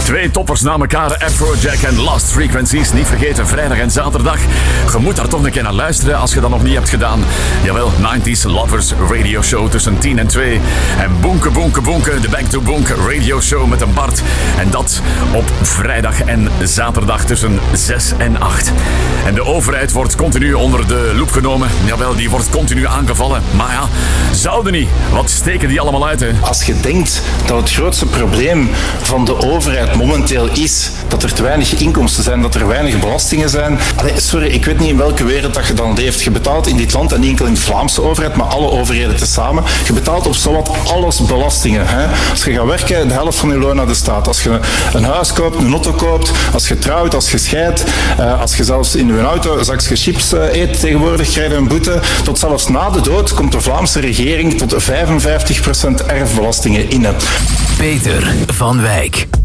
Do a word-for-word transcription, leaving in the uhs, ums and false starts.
Twee toppers na elkaar, Afrojack en Lost Frequencies. Niet vergeten, vrijdag en zaterdag. Je moet daar toch een keer naar luisteren als je dat nog niet hebt gedaan. Jawel, nineties Lovers Radio Show tussen tien en twee. En Boenke Boenke Boenke, de Back to Boenke Radio Show met een Bart. En dat op vrijdag en zaterdag tussen zes en acht. En de overheid wordt continu onder de loep genomen. Jawel, die wordt continu aangevallen. Maar ja, zouden niet. Wat steken die allemaal uit, hè? Als je denkt dat het grootste probleem van de overheid momenteel is dat er te weinig inkomsten zijn, dat er weinig belastingen zijn. Allee, sorry, ik weet niet in welke wereld dat je dan leeft. Je betaalt in dit land, en niet enkel in de Vlaamse overheid, maar alle overheden tezamen. Je betaalt op zowat alles belastingen. Hè? Als je gaat werken, de helft van je loon naar de staat. Als je een huis koopt, een auto koopt, als je trouwt, als je scheidt, uh, als je zelfs in je auto een zakje chips uh, eet, tegenwoordig krijg je een boete. Tot zelfs na de dood komt de Vlaamse regering tot vijfenvijftig procent erfbelastingen in. Peter van Wijk.